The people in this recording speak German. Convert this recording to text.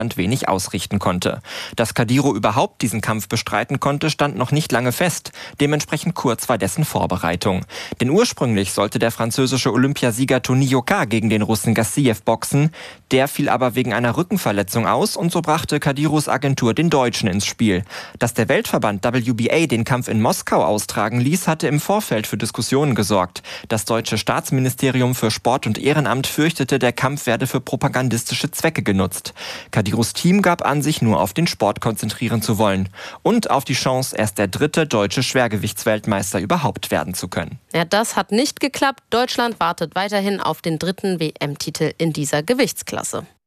wenig ausrichten konnte. Dass Kadyrov überhaupt diesen Kampf bestreiten konnte, stand noch nicht lange fest. Dementsprechend kurz war dessen Vorbereitung. Denn ursprünglich sollte der französische Olympiasieger Tony Yoka gegen den Russen Gassiev boxen. Der fiel aber wegen einer Rückenverletzung aus und so brachte Kadyrovs Agentur den Deutschen ins Spiel. Dass der Weltverband WBA den Kampf in Moskau austragen ließ, hatte im Vorfeld für Diskussionen gesorgt. Das deutsche Staatsministerium für Sport und Ehrenamt fürchtete, der Kampf werde für propagandistische Zwecke genutzt. Kadyrovs Team gab an, sich nur auf den Sport konzentrieren zu wollen und auf die Chance, erst der dritte deutsche Schwergewichtsweltmeister überhaupt werden zu können. Ja, das hat nicht geklappt. Deutschland wartet weiterhin auf den dritten WM-Titel in dieser Gewichtsklasse.